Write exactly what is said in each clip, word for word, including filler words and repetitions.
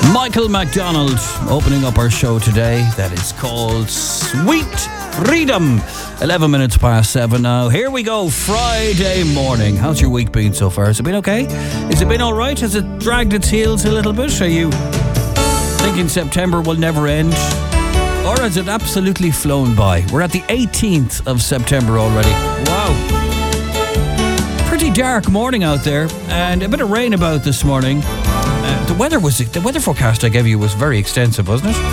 Michael McDonald opening up our show today. That is called Sweet Freedom. eleven minutes past seven now. Here we go, Friday morning. How's your week been so far? Has it been okay? Has it been all right? Has it dragged its heels a little bit? Are you thinking September will never end? Or has it absolutely flown by? We're at the eighteenth of September already. Wow. Pretty dark morning out there, and a bit of rain about this morning. Uh, the weather was the weather forecast I gave you was very extensive, wasn't it?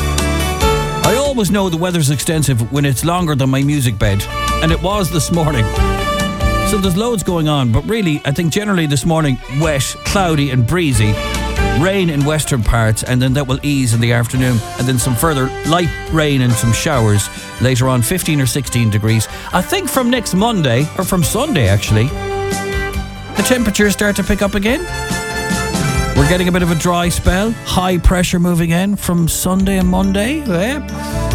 I always know the weather's extensive when it's longer than my music bed, and it was this morning. So there's loads going on, but really, I think generally this morning, wet, cloudy and breezy. Rain in western parts, and then that will ease in the afternoon, and then some further light rain and some showers later on, fifteen or sixteen degrees. I think from next Monday, or from Sunday actually, the temperatures start to pick up again. We're getting a bit of a dry spell, high pressure moving in from Sunday and Monday. Yeah.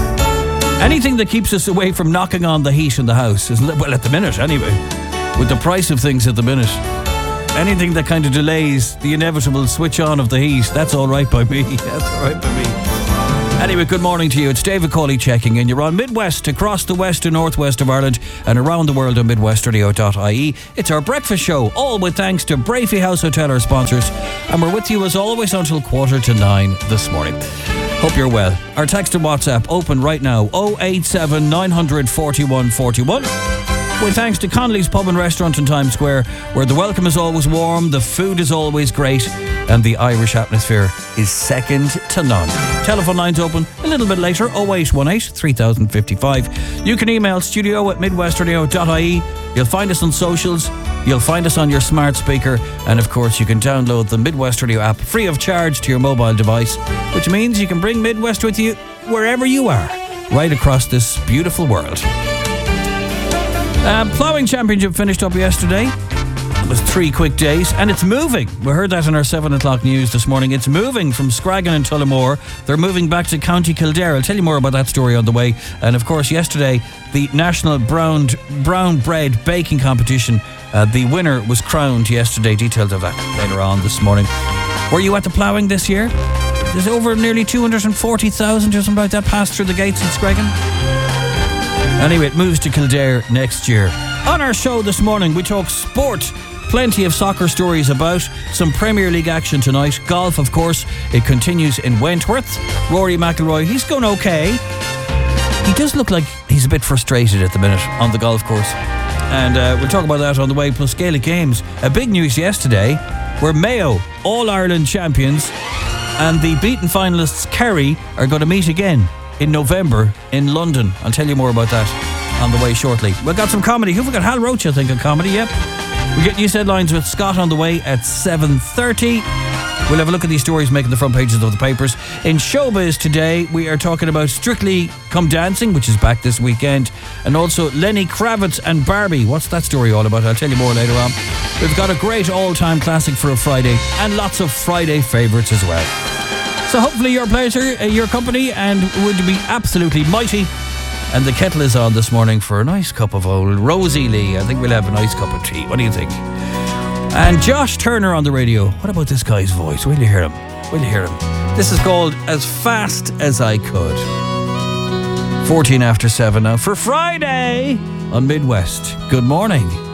Anything that keeps us away from knocking on the heat in the house is, well, at the minute anyway, with the price of things at the minute, anything that kind of delays the inevitable switch on of the heat, that's all right by me. That's all right by me. Anyway, good morning to you. It's David Cawley checking in. You're on Midwest, across the west and northwest of Ireland, and around the world on midwest radio dot I E. It's our breakfast show, all with thanks to Brafey House Hotel, our sponsors. And we're with you as always until quarter to nine this morning. Hope you're well. Our text and WhatsApp open right now, oh eight seven, nine hundred, forty-one forty-one. With thanks to Connolly's Pub and Restaurant in Times Square, where the welcome is always warm, the food is always great, and the Irish atmosphere is second to none. Telephone lines open a little bit later, oh eight one eight, three thousand fifty-five. You can email studio at midwest radio dot I E. You'll find us on socials, you'll find us on your smart speaker, and of course you can download the Midwest Radio app free of charge to your mobile device, which means you can bring Midwest with you wherever you are, right across this beautiful world. Um, ploughing championship finished up yesterday. It was three quick days, and it's moving. We heard that in our seven o'clock news this morning. It's moving from Scraggin and Tullamore. They're moving back to County Kildare. I'll tell you more about that story on the way. And of course, yesterday, the National Brown, brown Bread Baking Competition, uh, the winner was crowned yesterday. Details of that later on this morning. Were you at the ploughing this year? There's over nearly two hundred forty thousand or something like that passed through the gates in Scraggin. Anyway, it moves to Kildare next year. On our show this morning, we talk sport. Plenty of soccer stories about. Some Premier League action tonight. Golf, of course, it continues in Wentworth. Rory McIlroy, he's going okay. He does look like he's a bit frustrated at the minute on the golf course. And uh, we'll talk about that on the way. Plus Gaelic Games. A big news yesterday, where Mayo, All-Ireland champions, and the beaten finalists Kerry are going to meet again in November in London. I'll tell you more about that on the way shortly. We've got some comedy. Who've we got? Hal Roach, I think, on comedy. Yep. We get news headlines with Scott on the way at seven thirty. We'll have a look at these stories making the front pages of the papers. In showbiz today, we are talking about Strictly Come Dancing, which is back this weekend, and also Lenny Kravitz and Barbie. What's that story all about? I'll tell you more later on. We've got a great all-time classic for a Friday, and lots of Friday favourites as well. So hopefully your pleasure, uh, your company, and would be absolutely mighty. And the kettle is on this morning for a nice cup of old Rosie Lee. I think we'll have a nice cup of tea. What do you think? And Josh Turner on the radio. What about this guy's voice? Will you hear him? Will you hear him? This is called As Fast As I Could. fourteen after seven now for Friday on Midwest. Good morning.